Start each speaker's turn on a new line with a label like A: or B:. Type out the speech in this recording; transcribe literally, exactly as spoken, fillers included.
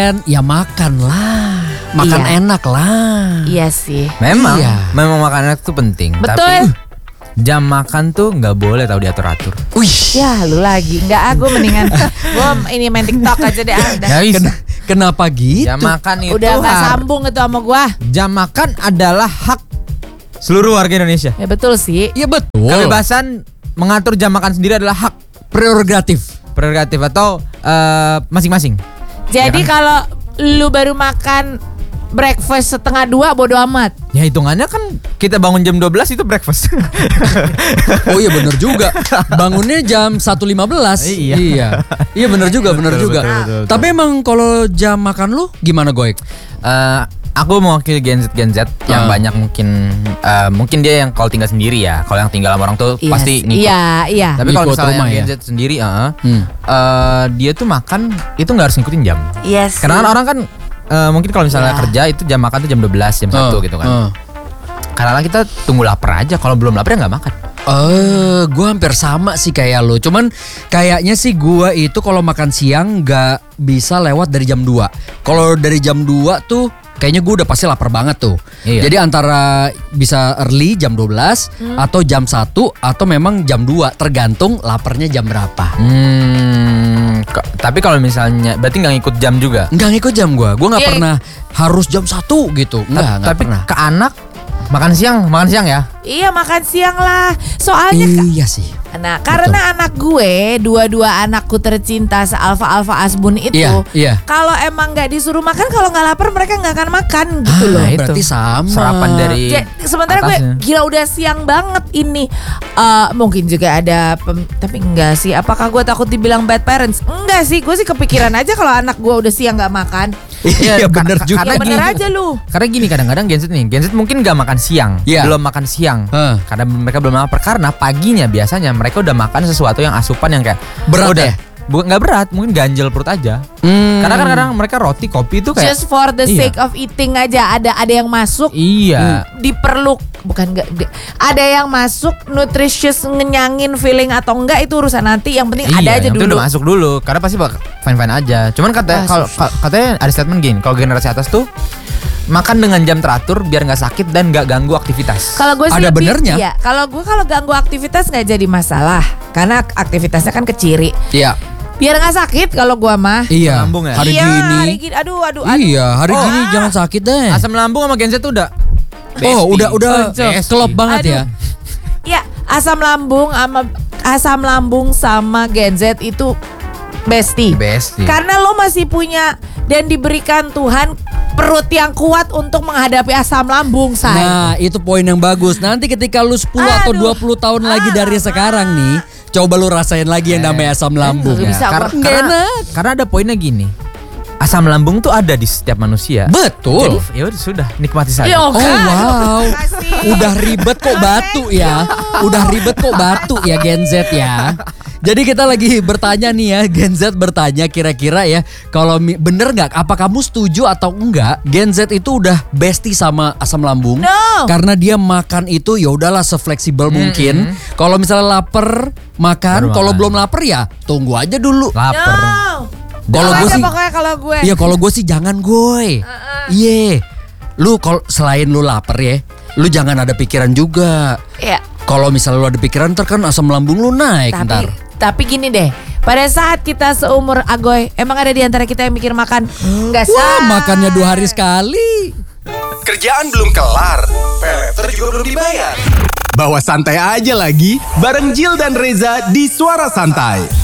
A: Ya makan lah, makan
B: Iya.
A: enak lah.
B: Iya sih.
C: Memang,
A: Iya.
C: memang makan enak tuh penting.
B: Betul.
C: Tapi jam makan tuh nggak boleh tahu diatur-atur.
A: Wih,
B: Ya lu lagi. Enggak, ah, gue mendingan gue ini main TikTok aja deh. Ah, udah.
C: Ya, bisa.
A: ken- kenapa gitu?
C: Jam makan itu
B: Udah gak
C: har-
B: sambung itu sama gue.
C: Jam makan adalah hak seluruh warga Indonesia.
B: Ya betul sih.
A: Iya betul.
C: Kebebasan mengatur jam makan sendiri adalah hak
A: Prerogatif.
C: prerogatif atau eh, masing-masing.
B: Jadi
C: Ya kan?
B: kalau lu baru makan breakfast setengah dua bodo amat.
C: Ya hitungannya kan kita bangun jam dua belas itu breakfast.
A: Oh iya bener juga. Bangunnya jam satu lima belas.
C: Iya.
A: Iya. Iya bener juga, bener
C: Betul,
A: juga.
C: betul, betul, betul.
A: Tapi emang kalau jam makan lu gimana Goik?
C: Eh, aku mewakili Gen Z Gen Z yang
A: Ah.
C: banyak mungkin eh, mungkin dia yang kalau tinggal sendiri ya. Kalau yang tinggal sama orang tuh
B: Iya
C: pasti
B: sih.
C: ngikut.
B: Iya, iya.
C: Tapi kalau
A: Ngikut
C: misalnya
A: rumah
C: yang
A: ya?
C: Gen Z sendiri, eh,
A: Hmm.
C: eh, dia tuh makan itu nggak harus ngikutin jam.
B: Yes.
C: Karena kan orang kan eh, mungkin kalau misalnya
B: Ya.
C: kerja itu jam makan tuh jam dua belas, jam satu gitu kan.
A: Eh.
C: Karena kita tunggu lapar aja. Kalau belum lapar ya nggak makan.
A: Eh, gue hampir sama sih kayak lo. Cuman kayaknya sih gue itu kalau makan siang nggak bisa lewat dari jam dua. Kalau dari jam dua tuh kayaknya gue udah pasti lapar banget tuh.
C: Iya.
A: Jadi antara bisa early jam dua belas atau jam satu atau memang jam dua, tergantung laparnya jam berapa.
C: Hmm, ko- tapi kalau misalnya berarti nggak ngikut jam juga.
A: Enggak ngikut jam gue. Gue nggak
B: Iya.
A: pernah harus jam satu gitu. Enggak,
C: Ta-
A: enggak
C: tapi
A: pernah.
C: ke anak makan siang, makan siang ya.
B: Iya makan siang lah. Soalnya ka-
A: Iya sih.
B: nah karena anak gue dua-dua anakku tercinta se-alfa-alfa asbun itu.
A: Iya, iya.
B: Kalau emang nggak disuruh makan, kalau nggak lapar mereka nggak akan makan gitu
A: Ah,
B: loh.
C: itu.
A: berarti sama.
C: Sarapan dari
B: Ja- sementara gue
C: atasnya.
B: gila udah siang banget ini. Eh, mungkin juga ada pem- tapi enggak sih. Apakah gue takut dibilang bad parents? Enggak sih. Gue sih kepikiran aja kalau anak gue udah siang nggak makan.
A: Iya
C: ka-
A: bener
C: ka-
A: juga.
B: Ya
C: Karena
B: bener
C: gini-
B: aja lu.
C: Karena gini kadang-kadang Gen Z nih, Gen Z mungkin gak makan siang,
A: Iya.
C: belum makan siang,
A: Hah.
C: karena mereka belum lapar. Karena paginya biasanya mereka udah makan sesuatu yang asupan yang kayak
A: Berat
C: udah,
A: ya?
C: bukan nggak berat, mungkin ganjel perut aja.
A: Hmm.
C: Karena kadang-kadang mereka roti, kopi itu kayak
B: Just for the
C: Iya.
B: sake of eating aja ada ada yang masuk
C: iya.
B: diperluk bukan enggak di- ada yang masuk nutritious ngenyangin feeling atau enggak itu urusan nanti yang penting ada
C: Iya,
B: aja
C: yang penting
B: dulu.
C: udah masuk dulu karena pasti bakal fine-fine aja. Cuman katanya
B: Ah,
C: kalau
B: susah.
C: ka- katanya ada statement gini, kalau generasi atas tuh makan dengan jam teratur biar nggak sakit dan nggak ganggu aktivitas.
B: Kalau gue sih
A: Ada
B: lebih-
A: benernya.
B: Iya, kalau gue kalau ganggu aktivitas nggak jadi masalah karena aktivitasnya kan keciri.
A: Iya.
B: Biar nggak sakit kalau gue mah.
A: Iya.
C: Lambung ya?
A: Hari
B: iya,
A: gini.
B: hari gini. Aduh, aduh, aduh.
A: Iya, hari
C: Oh.
A: gini jangan sakit deh.
C: Asam lambung sama Gen Z tuh udah
A: Oh, udah udah
C: Bestie.
A: klop banget
B: Aduh.
A: ya.
B: Ya, asam lambung sama asam lambung sama Gen Z itu bestie.
C: bestie.
B: Karena lo masih punya dan diberikan Tuhan perut yang kuat untuk menghadapi asam lambung, say.
A: Nah, itu poin yang bagus. Nanti ketika lu sepuluh atau
B: Aduh.
A: dua puluh tahun lagi dari sekarang nih, coba lu rasain lagi yang namanya asam lambung.
B: Nggak bisa.
C: karena,
B: Nggak
C: karena,
A: enak.
C: karena ada poinnya gini. Asam lambung tuh ada di setiap manusia.
A: Betul.
C: Jadi ya udah sudah nikmati saja.
B: Ya,
A: Oh
B: oke.
A: wow,
B: Terima kasih.
A: udah ribet kok batu ya, udah ribet kok batu ya Gen Z ya. Jadi kita lagi bertanya nih ya, Gen Z bertanya kira-kira ya, kalau mi- bener nggak? Apa kamu setuju atau enggak? Gen Z itu udah bestie sama asam lambung,
B: No.
A: karena dia makan itu ya udahlah sefleksibel mungkin. Kalau misalnya lapar makan,
C: Baru
A: kalau
C: makan.
A: belum lapar ya tunggu aja dulu.
C: Lapar.
B: No.
A: Kalau
B: Pokoknya-
A: gue sih-
B: pokoknya kalau gue.
A: Iya kalau gue sih jangan gue. Iya. Lu kalau selain lu lapar ya, lu jangan ada pikiran juga.
B: Ya,
A: Kalau misalnya lu ada pikiran ntar kan asam lambung lu naik
B: tapi
A: ntar.
B: tapi gini deh. Pada saat kita seumur Agoy, emang ada di antara kita yang mikir makan? Enggak sah.
A: Wah makannya dua hari sekali.
D: Kerjaan belum kelar, peleter juga belum dibayar. Bawa santai aja lagi, bareng Jill dan Reza di Suara Santai.